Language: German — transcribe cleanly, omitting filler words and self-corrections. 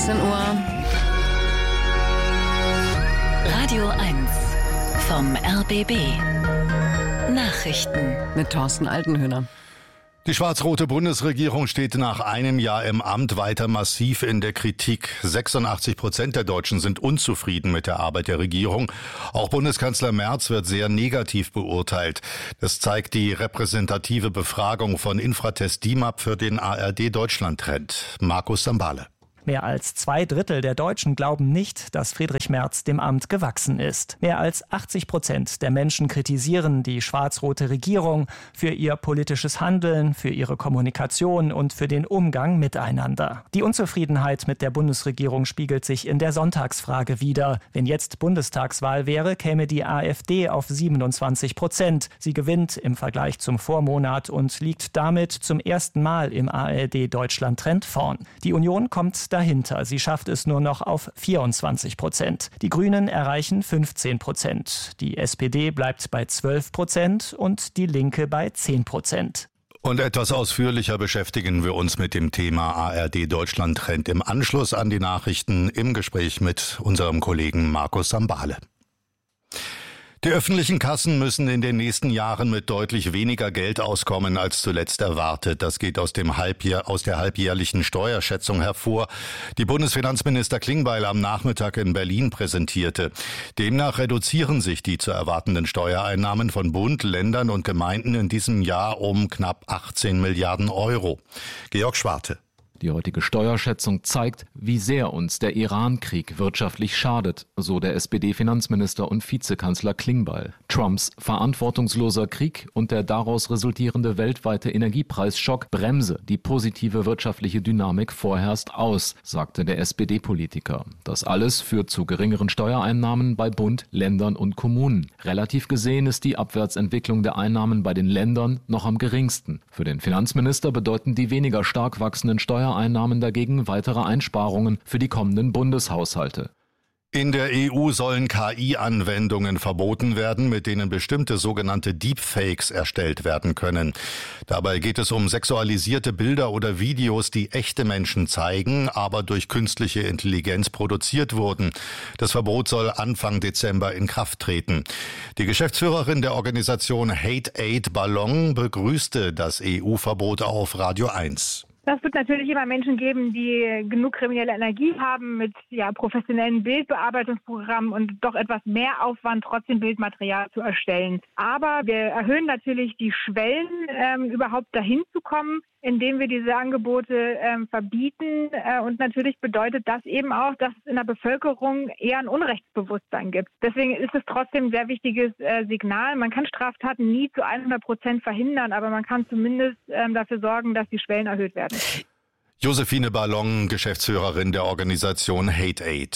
16 Uhr. Radio 1 vom RBB. Nachrichten Mit Thorsten Altenhöhner. Die schwarz-rote Bundesregierung steht nach einem Jahr im Amt weiter massiv in der Kritik. 86% der Deutschen sind unzufrieden mit der Arbeit der Regierung. Auch Bundeskanzler Merz wird sehr negativ beurteilt. Das zeigt die repräsentative Befragung von Infratest DIMAP für den ARD-Deutschland-Trend. Markus Sambale. Mehr als 2/3 der Deutschen glauben nicht, dass Friedrich Merz dem Amt gewachsen ist. Mehr als 80% der Menschen kritisieren die schwarz-rote Regierung für ihr politisches Handeln, für ihre Kommunikation und für den Umgang miteinander. Die Unzufriedenheit mit der Bundesregierung spiegelt sich in der Sonntagsfrage wider. Wenn jetzt Bundestagswahl wäre, käme die AfD auf 27%. Sie gewinnt im Vergleich zum Vormonat und liegt damit zum ersten Mal im ARD-Deutschland-Trend vorn. Die Union kommt dahinter. Sie schafft es nur noch auf 24%. Die Grünen erreichen 15%. Die SPD bleibt bei 12% und die Linke bei 10%. Und etwas ausführlicher beschäftigen wir uns mit dem Thema ARD-Deutschland-Trend im Anschluss an die Nachrichten im Gespräch mit unserem Kollegen Markus Sambale. Die öffentlichen Kassen müssen in den nächsten Jahren mit deutlich weniger Geld auskommen als zuletzt erwartet. Das geht aus der halbjährlichen Steuerschätzung hervor, die Bundesfinanzminister Klingbeil am Nachmittag in Berlin präsentierte. Demnach reduzieren sich die zu erwartenden Steuereinnahmen von Bund, Ländern und Gemeinden in diesem Jahr um knapp 18 Milliarden Euro. Georg Schwarte. Die heutige Steuerschätzung zeigt, wie sehr uns der Iran-Krieg wirtschaftlich schadet, so der SPD-Finanzminister und Vizekanzler Klingbeil. Trumps verantwortungsloser Krieg und der daraus resultierende weltweite Energiepreisschock bremse die positive wirtschaftliche Dynamik vorerst aus, sagte der SPD-Politiker. Das alles führt zu geringeren Steuereinnahmen bei Bund, Ländern und Kommunen. Relativ gesehen ist die Abwärtsentwicklung der Einnahmen bei den Ländern noch am geringsten. Für den Finanzminister bedeuten die weniger stark wachsenden Steuereinnahmen dagegen weitere Einsparungen für die kommenden Bundeshaushalte. In der EU sollen KI-Anwendungen verboten werden, mit denen bestimmte sogenannte Deepfakes erstellt werden können. Dabei geht es um sexualisierte Bilder oder Videos, die echte Menschen zeigen, aber durch künstliche Intelligenz produziert wurden. Das Verbot soll Anfang Dezember in Kraft treten. Die Geschäftsführerin der Organisation Hate Aid Ballon begrüßte das EU-Verbot auf Radio 1. Das wird natürlich immer Menschen geben, die genug kriminelle Energie haben mit professionellen Bildbearbeitungsprogrammen und doch etwas mehr Aufwand, trotzdem Bildmaterial zu erstellen. Aber wir erhöhen natürlich die Schwellen, überhaupt dahin zu kommen, indem wir diese Angebote verbieten. Und natürlich bedeutet das eben auch, dass es in der Bevölkerung eher ein Unrechtsbewusstsein gibt. Deswegen ist es trotzdem ein sehr wichtiges Signal. Man kann Straftaten nie zu 100% verhindern, aber man kann zumindest dafür sorgen, dass die Schwellen erhöht werden. Josephine Ballon, Geschäftsführerin der Organisation Hate Aid.